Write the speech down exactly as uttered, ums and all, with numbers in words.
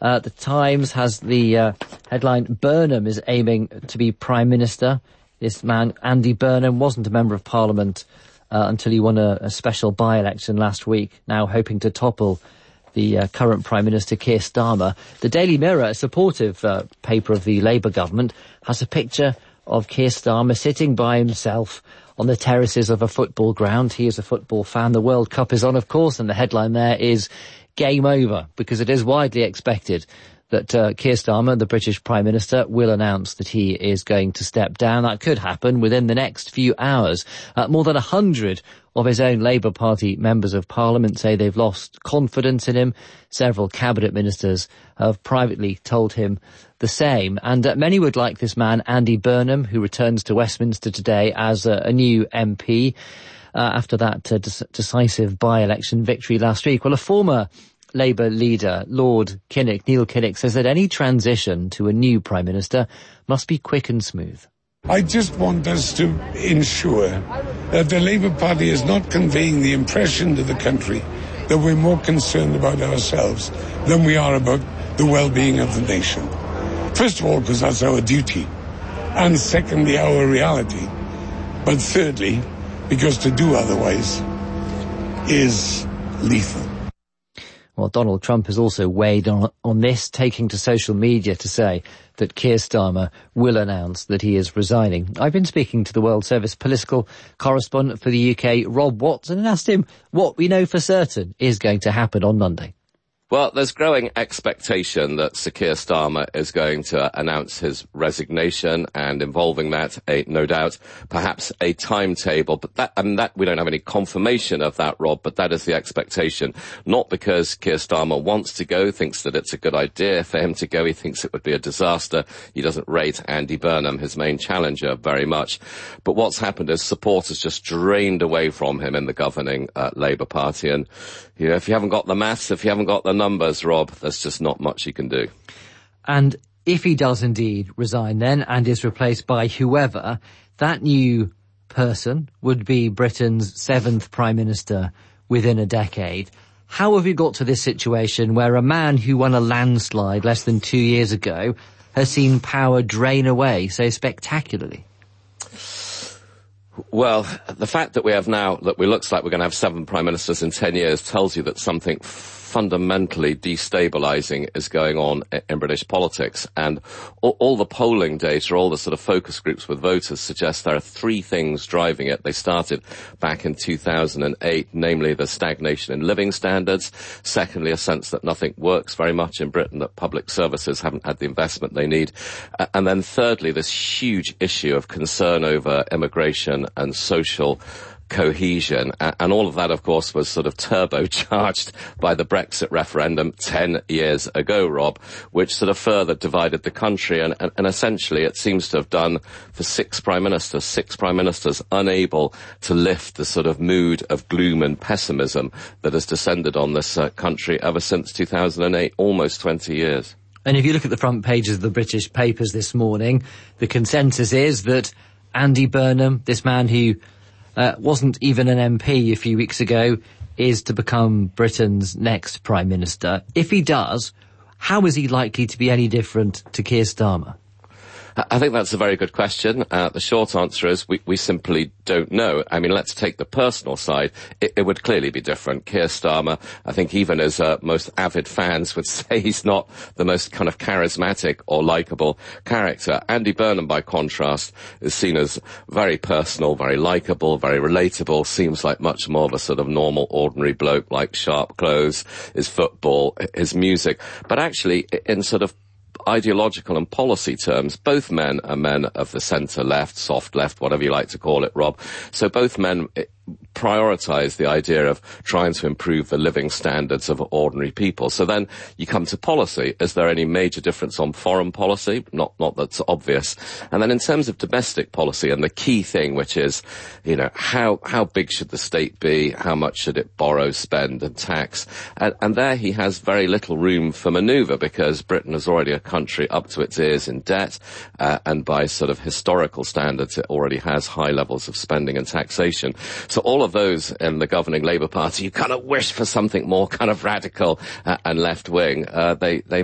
Uh, the Times has the uh, headline, Burnham is aiming to be Prime Minister. This man, Andy Burnham, wasn't a Member of Parliament uh, until he won a, a special by-election last week, now hoping to topple the uh, current Prime Minister, Keir Starmer. The Daily Mirror, a supportive uh, paper of the Labour government, has a picture of Keir Starmer sitting by himself on the terraces of a football ground. He is a football fan. The World Cup is on, of course, and the headline there is game over, because it is widely expected that uh, Keir Starmer, the British Prime Minister, will announce that he is going to step down. That could happen within the next few hours. Uh, more than a hundred of his own Labour Party members of Parliament say they've lost confidence in him. Several cabinet ministers have privately told him the same. And uh, many would like this man, Andy Burnham, who returns to Westminster today as uh, a new M P uh, after that uh, de- decisive by-election victory last week. Well, a former Labour leader, Lord Kinnock, Neil Kinnock, says that any transition to a new Prime Minister must be quick and smooth. I just want us to ensure that the Labour Party is not conveying the impression to the country that we're more concerned about ourselves than we are about the well-being of the nation. First of all, because that's our duty, and secondly, our reality. But thirdly, because to do otherwise is lethal. Well, Donald Trump has also weighed on, on this, taking to social media to say that Keir Starmer will announce that he is resigning. I've been speaking to the World Service political correspondent for the U K, Rob Watson, and asked him what we know for certain is going to happen on Monday. Well, there's growing expectation that Sir Keir Starmer is going to announce his resignation, and involving that, a, no doubt, perhaps a timetable. But that, and that, we don't have any confirmation of that, Rob, but that is the expectation. Not because Keir Starmer wants to go, thinks that it's a good idea for him to go. He thinks it would be a disaster. He doesn't rate Andy Burnham, his main challenger, very much. But what's happened is support has just drained away from him in the governing uh, Labour Party. And, you know, if you haven't got the maths, if you haven't got the numbers, Rob, there's just not much you can do. And if he does indeed resign then and is replaced by whoever, that new person would be Britain's seventh Prime Minister within a decade. How have you got to this situation where a man who won a landslide less than two years ago has seen power drain away so spectacularly? Well, the fact that we have now, that it looks like we're going to have seven prime ministers in ten years tells you that something fundamentally destabilising is going on in British politics. And all, all the polling data, all the sort of focus groups with voters suggest there are three things driving it. They started back in two thousand eight, namely the stagnation in living standards. Secondly, a sense that nothing works very much in Britain, that public services haven't had the investment they need. Uh, and then thirdly, this huge issue of concern over immigration and social cohesion, and all of that, of course, was sort of turbocharged by the Brexit referendum ten years ago, Rob, which sort of further divided the country, and, and, and essentially it seems to have done for six prime ministers, six prime ministers unable to lift the sort of mood of gloom and pessimism that has descended on this uh, country ever since two thousand eight, almost twenty years. And if you look at the front pages of the British papers this morning, the consensus is that Andy Burnham, this man who Uh, wasn't even an M P a few weeks ago, is to become Britain's next Prime Minister. If he does, how is he likely to be any different to Keir Starmer? I think that's a very good question. Uh, the short answer is we, we simply don't know. I mean, let's take the personal side. It, it would clearly be different. Keir Starmer, I think even his uh, most avid fans would say he's not the most kind of charismatic or likeable character. Andy Burnham, by contrast, is seen as very personal, very likeable, very relatable, seems like much more of a sort of normal, ordinary bloke, like sharp clothes, his football, his music. But actually, in sort of ideological and policy terms, both men are men of the centre-left, soft-left, whatever you like to call it, Rob. So both men prioritise the idea of trying to improve the living standards of ordinary people. So then you come to policy. Is there any major difference on foreign policy? Not, not that's obvious. And then in terms of domestic policy, and the key thing, which is, you know, how, how big should the state be? How much should it borrow, spend and tax? And, and there he has very little room for manoeuvre, because Britain is already a country up to its ears in debt, uh, and by sort of historical standards it already has high levels of spending and taxation. So all of those in the governing Labour Party, you kind of wish for something more kind of radical uh, and left-wing. Uh, they, they